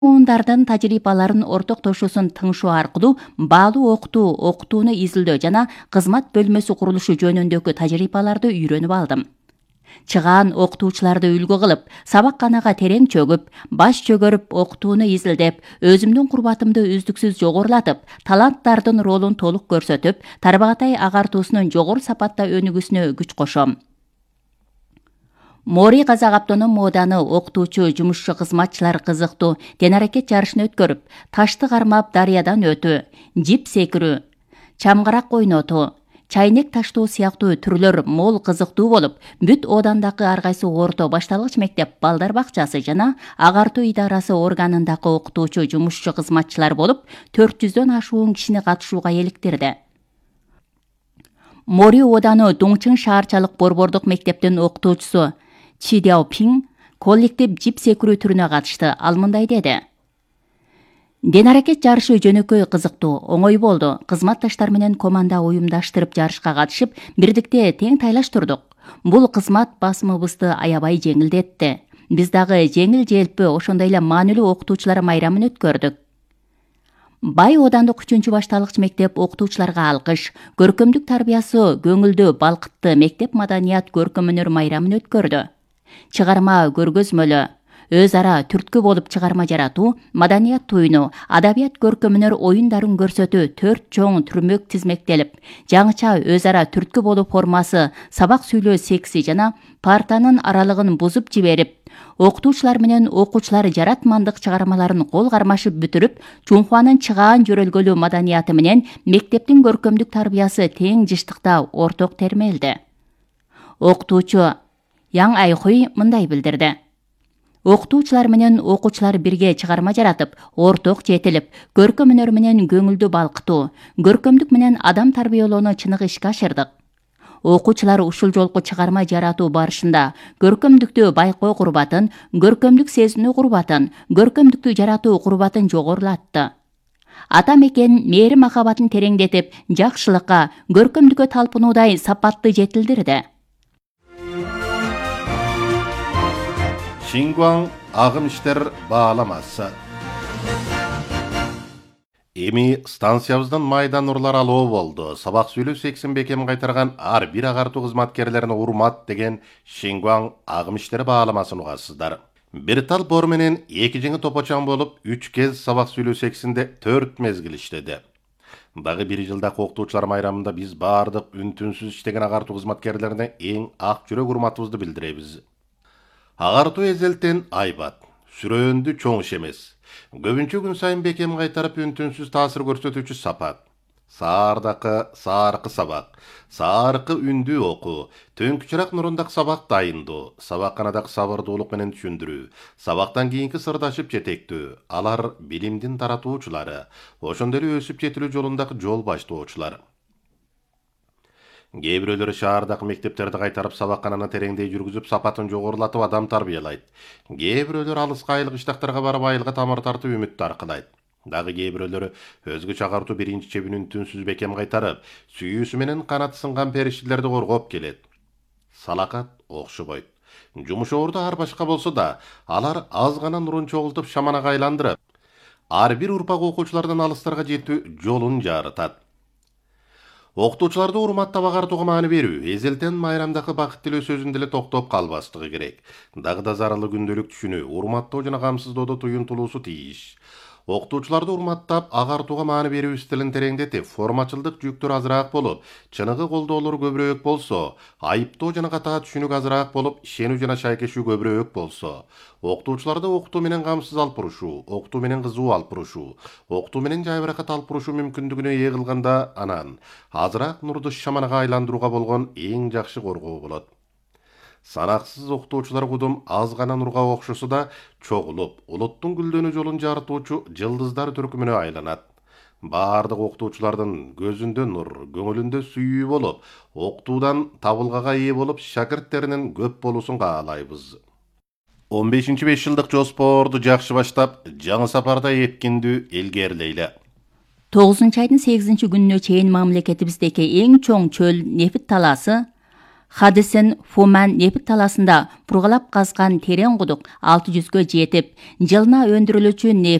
Оундардын тажрыйбаларын ортоктошуусун тыңшоо аркылуу баалуу окутууну изилдөө жана кызмат бөлмөсү курулушу жөнүндөгү тажрыйбаларды үйрөнүп алдым. Чыгаан окутуучуларды үлгү кылып, сабакканага терең чөгүп, баш чөгөрүп окутууну изилдеп, өзүмдүн курбатымды үздүксүз жогорулатып, таланттардын ролун толук көрсөтүп, тарбағатай агартуусунун жогору сапатта өнүгүүсүнө күч кошом. Мори казак автоном мооданы окутуучу, жумушчу кызматчылар кызыктуу тен аракет жарышын өткөрүп, ташты кармап дарыядан өтүү, жип секирүү, чамгарак ойнотуу, чайнек таштоо сыяктуу түрлөр мол кызыктуу болуп, бүт оодандагы ар кайсы орто башталгыч мектеп балдар бакчасы жана агартуу идарасы органындагы окутуучу, жумушчу кызматчылар болуп, 400дөн ашуун кишини катышууга эликтирди. Мори ооданы Дуңчың шаарчалык борбордук мектептин окутуучусу Чи Дяопин коллектив жип секирүү түрүнө катышты. Ал мындай деди: Ден аракет жарышы жөнөкөй кызыктуу, оңой болду. Кызматташтар менен команда уюмдаштырып жарышка катышып, бирдикте тең тайлаштырдык. Бул кызмат басымыбызды аябай жеңилдетти. Биз дагы жеңил желпи, ошондой эле маанилүү окутуучулар майрамын өткөрдүк. Бай оодандык 3 башталгыч мектеп окутуучуларга алкыш, көркөмдүк тарбиясы көңүлдү балкытты, мектеп маданият көркөм өнөр майрамын өткөрдү. Чыгарма көргөзмөлө, өз ара түрткү болуп чыгарма жаратуу, маданият оюну, адабият көркөм өнөр оюндарын көрсөтүү 4 чоң түрмөк тизмектелип, жаңыча өз ара түрткү болуу формасы, сабак сүйлөө секси жана партанын аралыгын бузуп жиберип, окутуучулар менен окуучулар жаратмандык чыгармаларын кол кармашып бүтүрүп, Чунхуанын чыгаан жөрөлгөлүү маданияты менен мектептин көркөмдүк тарбиясы тең жыштыкта орток термелди. Окутуучу Яң Айхуй мындай билдирди: Окутуучулар менен окуучулар бирге чыгарма жаратып, орток жетилип, көркөм өнөр менен көңүлдү балкытуу, көркөмдүк менен адам тарбиялоону чыныгы ишке ашырдык. Окуучулар ушул жолку чыгарма жаратуу барышында көркөмдүктү байкоо курбатын, көркөмдүк сезинүү курбатын, көркөмдүктү жаратуу курбатын жогорулатты. Ата мекен мээри махабатын тереңдетип, жакшылыкка, көркөмдүккө талпынуудай сапатты жетилдирди. Шингуан агым иштер бааламасы. Эми станциябыздан майдан нурлар алуу болду. Сабак сүйлөө 80 бекем кайтарган ар бир агартуу кызматкерлерине урмат деген Шингуан агым иштер бааламасын угасыздар. Бир тал бор менен 2 жеңи топочан болуп, 3 кез сабак сүйлөө 80де 4 мезгил иштеди. Дагы 1 жылдак окутуучулар майрамында биз баардык үн-түнсүз иштеген агартуу кызматкерлерине эң ак жүрөк урматыбызды билдиребиз. Агартуу эзелтен айбат, сүрөөндү чоң иш эмес. Көбүнчө күн сайын бекем кайтарып үн-түнсүз таасир көрсөтүүчү сапат. Сааркы сабак, сааркы үндүү окуу, төңкүчүрак нурундак сабак дайындоо, сабакканадак сабырдуулук менен түшүндүрүү, сабактан кийинки сырдашып жетектөө, алар билимдин таратуучулары, ошондой эле өсүп жетилүү жолундагы жол баштоочулар. Кээ бирөөлөрү шаардагы мектептерди кайтарып сабаккананы тереңдей жүргүзүп, сапатын жогорулатып адам тарбиялайт. Кээ бирөөлөр алыска айылык иштактарга барып айылга тамыр тартып үмүттү аркылайт. Дагы кээ бирөөлөрү өзгөчө агартуу 1 чебин үн-түнсүз бекем кайтарып, сүйүүсү менен канаты сынган периштелерди коргоп келет. Салакат окшобойт. Жумуш орду ар башка болсо да, алар аз гана нурун чогултуп шаманага айландырып, ар бир урпак окуучулардан алыстарга жетүү жолун жарытат. Окутуучуларды урматтап агартууга маани берүү, эзелтен майрамдагы бакыт тилөө сөзүндө эле токтоп калбастыгы керек. Дагы да зарылы күндөлүк түшүнүү, урматтоо жана камсыздоодо туюнтулуусу тийиш. Окутуучуларды урматтап агартууга маани берүү стилин тереңдетип, формачылдык жүктөр азыраак болуп, чыныгы колдоолор көбүрөөк болсо, айыптоо жана катаа түшүнүк азыраак болуп, ишенүү жана шайкешүү көбүрөөк болсо, окутуучуларды окутуу менен камсыз алып бурушуу, окутуу менен кызуу алып бурушуу, окутуу менен жайбыракат алып бурушуу мүмкүндүгүнө ээ кылганда, анан азыраак нурду шаманага айландырууга болгон эң жакшы коргоо болот. Санаксыз окутуучулар кудум аз гана нурга окшосо да чогулуп, улуттун гүлдөнүү жолун жарытуучу жылдыздар түркүмүнө айланат. Баардык окутуучулардын көзүндө нур, көңүлүндө сүйүү болуп, окутуудан табылгага ээ болуп, шакирттеринин көп болуусун каалайбыз. 15 5 жылдык жоспорду жакшы баштап, жаңы сапарда эткиндүү илгерлейле. 9 айдын 8 күнүнө чейин мамлекетибиздеги эң чоң чөл нефит талаасы Хадисен Фуман нефт таласында пургалап казган терең кудук 600гө жетип, жылына өндүрүлүүчү